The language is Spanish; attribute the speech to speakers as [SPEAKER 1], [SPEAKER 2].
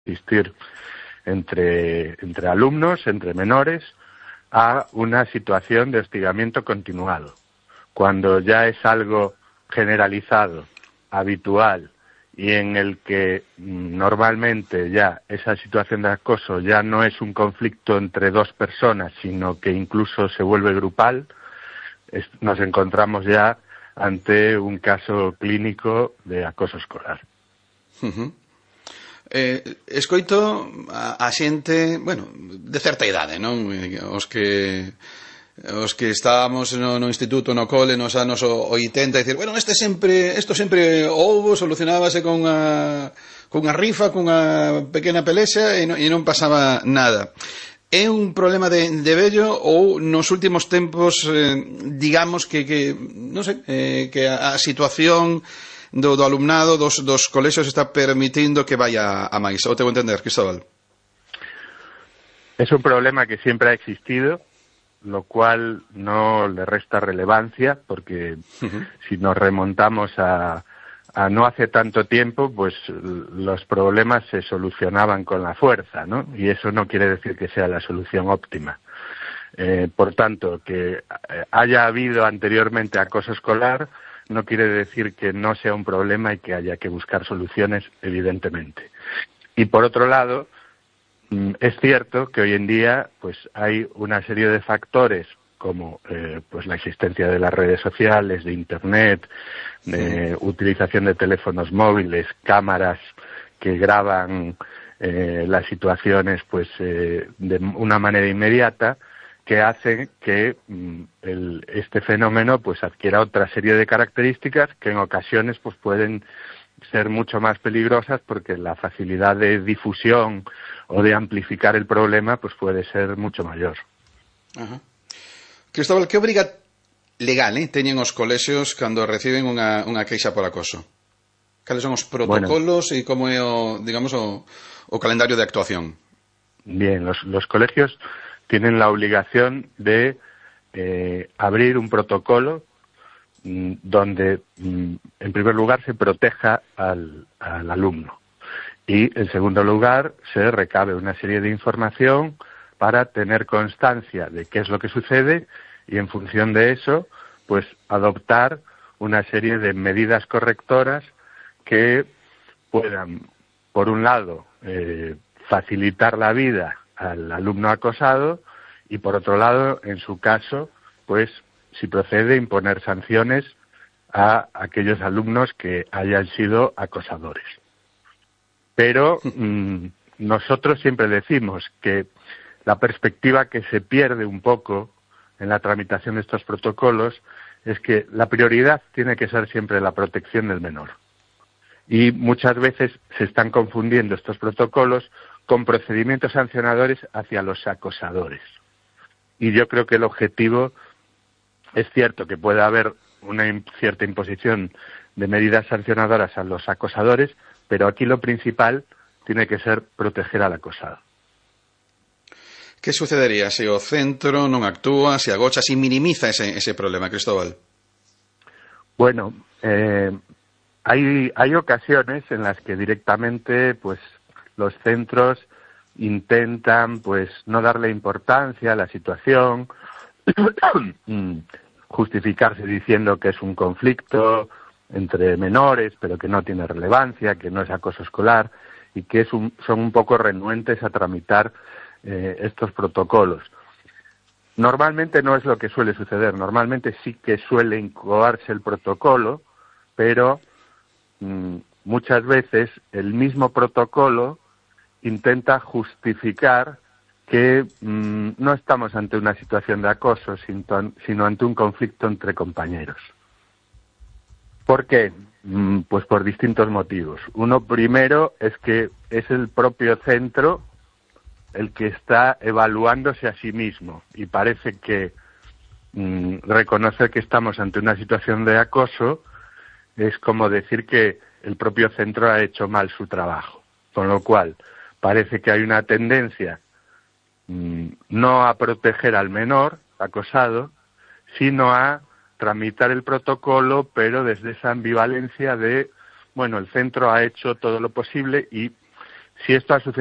[SPEAKER 1] existir entre alumnos, entre menores, a una situación de hostigamiento continuado. Cuando ya es algo generalizado, habitual, y en el que normalmente ya esa situación de acoso ya no es un conflicto entre dos personas, sino que incluso se vuelve grupal, nos encontramos ya ante un caso clínico de acoso escolar.
[SPEAKER 2] Escoito a xente, bueno, de certa idade, non? Os que estábamos no instituto, no cole, nos anos 80, dicir, bueno, isto sempre houbo, solucionábase con unha rifa, con unha pequena pelexa e non pasaba nada. É un problema de vello ou nos últimos tempos, digamos que non sei, que a situación do alumnado dos colexios está permitindo que vaya a máis? O tengo entender, Cristóbal?
[SPEAKER 1] Es un problema que siempre ha existido, lo cual no le resta relevancia, porque si nos remontamos a no hace tanto tiempo, pues los problemas se solucionaban con la fuerza, ¿no? Y eso no quiere decir que sea la solución óptima. Por tanto, que haya habido anteriormente acoso escolar no quiere decir que no sea un problema y que haya que buscar soluciones, evidentemente. Y por otro lado, es cierto que hoy en día pues hay una serie de factores como pues la existencia de las redes sociales, de Internet, utilización de teléfonos móviles, cámaras que graban las situaciones pues de una manera inmediata, que hacen que este fenómeno pues adquiera otra serie de características que en ocasiones pues pueden ser mucho más peligrosas, porque la facilidad de difusión o de amplificar el problema pues puede ser mucho mayor.
[SPEAKER 2] Ajá. Cristóbal, que obriga legal teñen os colexios cando reciben unha queixa por acoso? Cales son os protocolos e como é o calendario de actuación?
[SPEAKER 1] Bien, los colegios tienen la obligación de abrir un protocolo donde, en primer lugar, se proteja al alumno y, en segundo lugar, se recabe una serie de información para tener constancia de qué es lo que sucede y, en función de eso, pues adoptar una serie de medidas correctoras que puedan, por un lado, facilitar la vida al alumno acosado y, por otro lado, en su caso, pues, si procede, imponer sanciones a aquellos alumnos que hayan sido acosadores. Pero nosotros siempre decimos que la perspectiva que se pierde un poco en la tramitación de estos protocolos es que la prioridad tiene que ser siempre la protección del menor. Y muchas veces se están confundiendo estos protocolos con procedimientos sancionadores hacia los acosadores. Y yo creo que el objetivo es cierto que puede haber una cierta imposición de medidas sancionadoras a los acosadores, pero aquí lo principal tiene que ser proteger al acosado.
[SPEAKER 2] Que sucedería se o centro non actúa, se agocha, se minimiza ese problema, Cristóbal?
[SPEAKER 1] Bueno, hay ocasiones en las que directamente pues los centros intentan pues no darle importancia a la situación, justificarse diciendo que es un conflicto entre menores, pero que no tiene relevancia, que no es acoso escolar, y que son un poco renuentes a tramitar estos protocolos. Normalmente no es lo que suele suceder. Normalmente sí que suele incoarse el protocolo, pero muchas veces el mismo protocolo intenta justificar que no estamos ante una situación de acoso, sino ante un conflicto entre compañeros. ¿Por qué? Pues por distintos motivos. Uno primero es que es el propio centro el que está evaluándose a sí mismo y parece que reconocer que estamos ante una situación de acoso es como decir que el propio centro ha hecho mal su trabajo, con lo cual parece que hay una tendencia no a proteger al menor acosado, sino a tramitar el protocolo, pero desde esa ambivalencia de, bueno, el centro ha hecho todo lo posible y Si esto ha sucedido